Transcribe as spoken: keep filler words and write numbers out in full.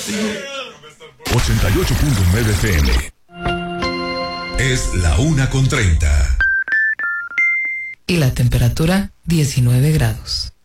ochenta y ocho punto nueve F M. Es la una con treinta. Y la temperatura diecinueve grados.